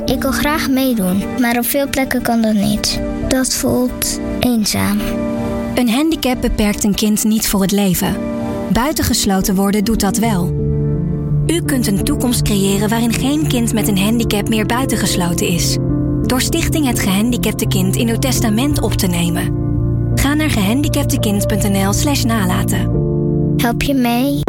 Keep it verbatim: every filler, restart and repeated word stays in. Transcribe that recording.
Ik wil graag meedoen, maar op veel plekken kan dat niet. Dat voelt eenzaam. Een handicap beperkt een kind niet voor het leven. Buitengesloten worden doet dat wel. U kunt een toekomst creëren waarin geen kind met een handicap meer buitengesloten is. Door Stichting Het Gehandicapte Kind in uw testament op te nemen. Ga naar gehandicaptekind punt n l slash nalaten. Help je mee?